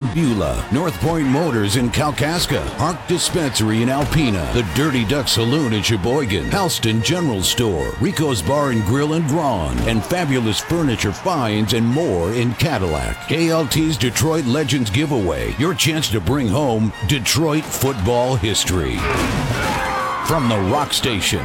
Beulah, North Point Motors in Kalkaska, Park Dispensary in Alpena, the Dirty Duck Saloon in Sheboygan, Halston General Store, Rico's Bar and Grill in Braun, and Fabulous Furniture Finds and more in Cadillac. KLT's Detroit Legends Giveaway, your chance to bring home Detroit football history. From the Rock Station,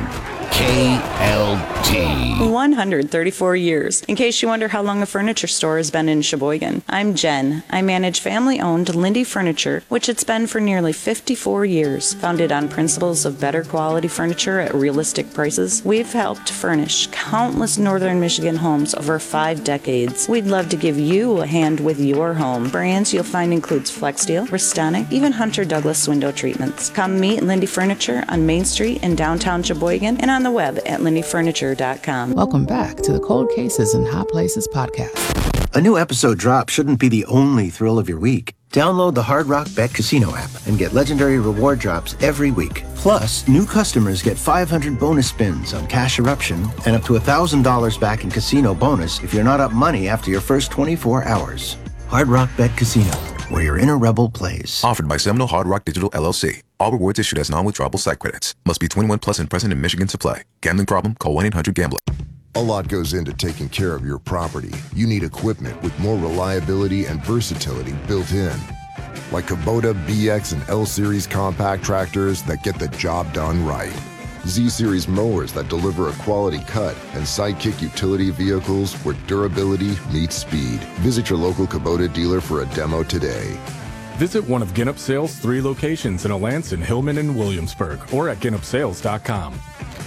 KLT. 134 years. In case you wonder how long a furniture store has been in Sheboygan, I'm Jen. I manage family-owned Lindy Furniture, which it's been for nearly 54 years. Founded on principles of better quality furniture at realistic prices, we've helped furnish countless northern Michigan homes over 5 decades. We'd love to give you a hand with your home. Brands you'll find includes Flexsteel, Restonic, even Hunter Douglas window treatments. Come meet Lindy Furniture on Main Street in downtown Sheboygan and on the web at lindyfurniture.com. Welcome back to the Cold Cases and Hot Places podcast. A new episode drop shouldn't be the only thrill of your week. Download the Hard Rock Bet Casino app and get legendary reward drops every week. Plus, new customers get 500 bonus spins on Cash Eruption and up to $1,000 back in casino bonus if you're not up money after your first 24 hours. Hard Rock Bet Casino, where your inner rebel plays. Offered by Seminole Hard Rock Digital LLC. All rewards issued as non-withdrawable site credits. Must be 21 plus and present in Michigan to play. Gambling problem? Call 1-800-GAMBLER. A lot goes into taking care of your property. You need equipment with more reliability and versatility built in. Like Kubota BX and L-Series compact tractors that get the job done right. Z-Series mowers that deliver a quality cut, and Sidekick utility vehicles where durability meets speed. Visit your local Kubota dealer for a demo today. Visit one of Ginup Sales' 3 locations in Alanson, Hillman, and Williamsburg, or at GinupSales.com.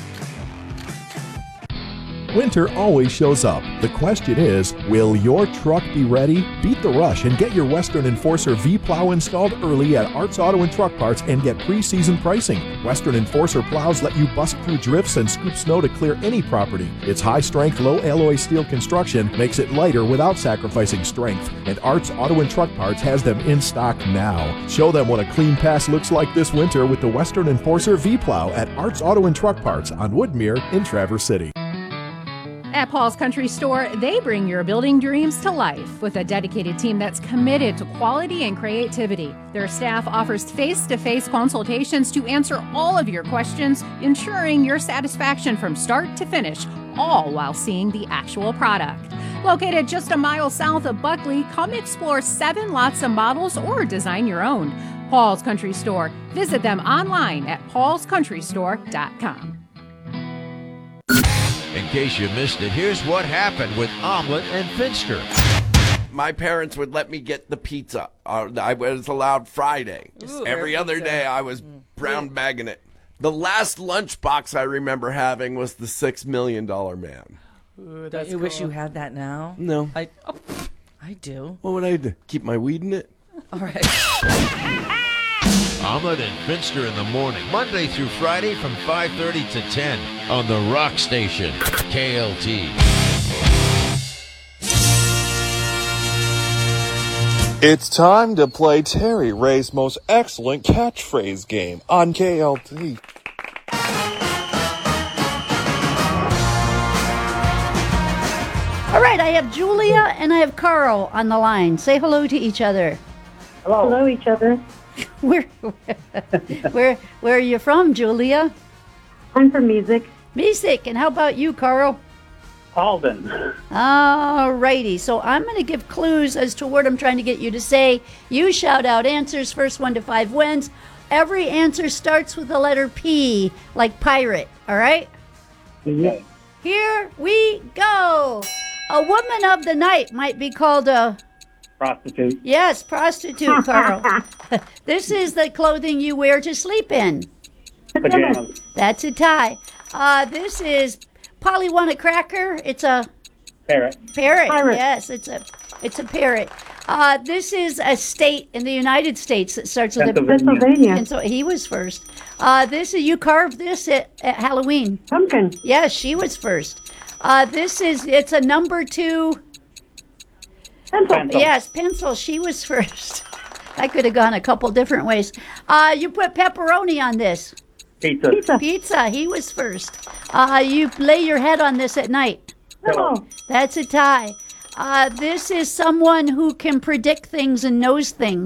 Winter always shows up. The question is, will your truck be ready? Beat the rush and get your Western Enforcer V-Plow installed early at Arts Auto and Truck Parts and get pre-season pricing. Western Enforcer plows let you bust through drifts and scoop snow to clear any property. Its high-strength, low-alloy steel construction makes it lighter without sacrificing strength, and Arts Auto and Truck Parts has them in stock now. Show them what a clean pass looks like this winter with the Western Enforcer V-Plow at Arts Auto and Truck Parts on Woodmere in Traverse City. At Paul's Country Store, they bring your building dreams to life with a dedicated team that's committed to quality and creativity. Their staff offers face-to-face consultations to answer all of your questions, ensuring your satisfaction from start to finish, all while seeing the actual product. Located just a mile south of Buckley, come explore 7 lots of models or design your own. Paul's Country Store. Visit them online at paulscountrystore.com. In case you missed it, here's what happened with Omelet and Finster. My parents would let me get the pizza. I was allowed Friday. Every other day I was brown bagging it. The last lunchbox I remember having was the $6 Million Man. Ooh, Don't you wish you had that now? No. I do. What would I do? Keep my weed in it? All right. Omelet and Finster in the morning, Monday through Friday from 5:30 to 10 on the Rock Station, KLT. It's time to play Terry Ray's most excellent catchphrase game on KLT. All right, I have Julia and I have Carl on the line. Say hello to each other. Hello. Hello, each other. Where are you from, Julia? I'm from Music. Music. And how about you, Carl? Alden. All righty. So I'm going to give clues as to what I'm trying to get you to say. You shout out answers. First 1 to 5 wins. Every answer starts with the letter P, like pirate. All right? Yeah. Here we go. A woman of the night might be called a... Prostitute. Yes, prostitute, Carl. This is the clothing you wear to sleep in. Pajamas. That's a tie. This is Polly want a cracker. It's a parrot. Parrot. Pirate. Yes, it's a parrot. This is a state in the United States that starts with Pennsylvania. And so he was first. This is you carved this at Halloween. Pumpkin. Yes, she was first. It's a number 2. Pencil. Yes, pencil. She was first. I could have gone a couple different ways. You put pepperoni on this. Pizza. Pizza. He was first. You lay your head on this at night. Pillow. That's a tie. This is someone who can predict things and knows things.